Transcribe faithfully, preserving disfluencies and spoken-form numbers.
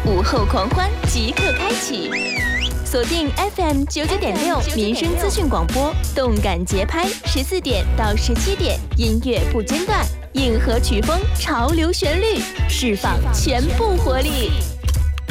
午后狂欢即刻开启，锁定 F M 九九点六民生资讯广播，动感节拍，十四点到十七点，音乐不间断，硬核曲风，潮流旋律，释放全部活力。